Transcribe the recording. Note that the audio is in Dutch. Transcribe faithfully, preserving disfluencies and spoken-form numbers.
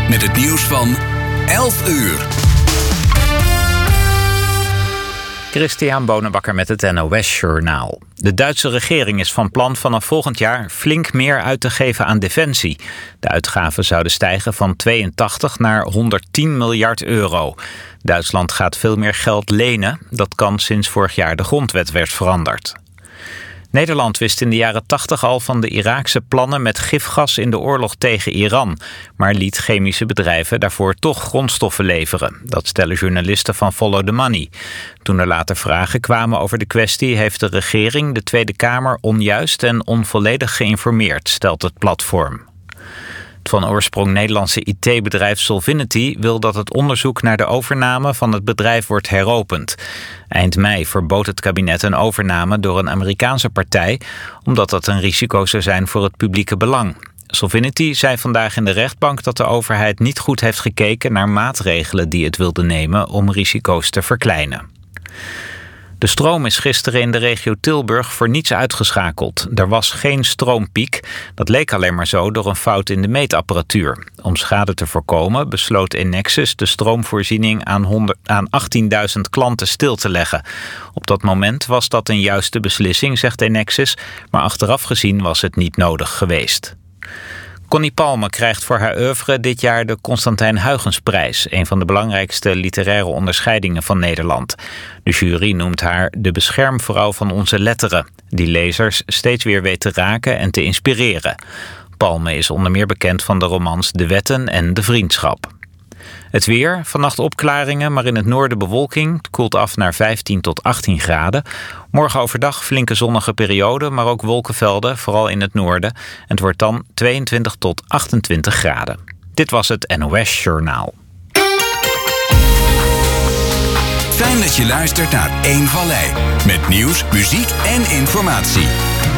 met het nieuws van elf uur. Christian Bonenbakker met het N O S-journaal. De Duitse regering is van plan vanaf volgend jaar flink meer uit te geven aan defensie. De uitgaven zouden stijgen van tweeëntachtig naar honderdtien miljard euro. Duitsland gaat veel meer geld lenen. Dat kan sinds vorig jaar de grondwet werd veranderd. Nederland wist in de jaren tachtig al van de Iraakse plannen met gifgas in de oorlog tegen Iran, maar liet chemische bedrijven daarvoor toch grondstoffen leveren. Dat stellen journalisten van Follow the Money. Toen er later vragen kwamen over de kwestie, heeft de regering de Tweede Kamer onjuist en onvolledig geïnformeerd, stelt het platform. Het van oorsprong Nederlandse I T-bedrijf Solvinity wil dat het onderzoek naar de overname van het bedrijf wordt heropend. Eind mei verbood het kabinet een overname door een Amerikaanse partij, omdat dat een risico zou zijn voor het publieke belang. Solvinity zei vandaag in de rechtbank dat de overheid niet goed heeft gekeken naar maatregelen die het wilde nemen om risico's te verkleinen. De stroom is gisteren in de regio Tilburg voor niets uitgeschakeld. Er was geen stroompiek. Dat leek alleen maar zo door een fout in de meetapparatuur. Om schade te voorkomen besloot Enexis de stroomvoorziening aan, aan achttienduizend klanten stil te leggen. Op dat moment was dat een juiste beslissing, zegt Enexis, maar achteraf gezien was het niet nodig geweest. Connie Palme krijgt voor haar oeuvre dit jaar de Constantijn Huygensprijs, een van de belangrijkste literaire onderscheidingen van Nederland. De jury noemt haar de beschermvrouw van onze letteren, die lezers steeds weer weet te raken en te inspireren. Palme is onder meer bekend van de romans De Wetten en De Vriendschap. Het weer, vannacht opklaringen, maar in het noorden bewolking. Het koelt af naar vijftien tot achttien graden. Morgen overdag flinke zonnige periode, maar ook wolkenvelden, vooral in het noorden. En het wordt dan tweeëntwintig tot achtentwintig graden. Dit was het N O S-journaal. Fijn dat je luistert naar Eén Vallei. Met nieuws, muziek en informatie.